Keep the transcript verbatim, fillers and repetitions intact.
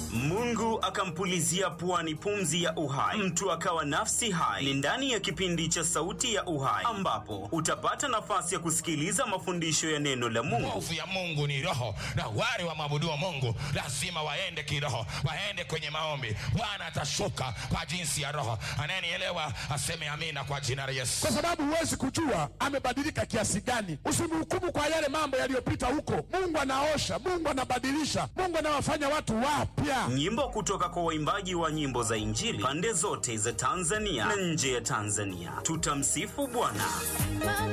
Mungu akampulizia puani pumzi ya uhai, mtu akawa nafsi hai. Ni ndani ya kipindi cha Sauti ya Uhai ambapo utapata nafasi ya kusikiliza mafundisho ya neno la Mungu. Hofu ya Mungu ni roho, na wale waabuduo Mungu lazima waende kiroho, waende kwenye maombi. Bwana atashuka kwa jinsi ya roho. Anayenielewa aseme amina kwa jina la Yesu. Kwa sababu huwezi kujua amebadilika kiasi gani. Usimhukumu kwa yale mambo yaliyopita huko. Mungu anaosha, Mungu anabadilisha, Mungu anawafanya watu wapya. Nyimbo kutoka kwa waimbaji wa nyimbo za Injili pande zote za Tanzania na nje ya Tanzania. Tutamsifu Bwana.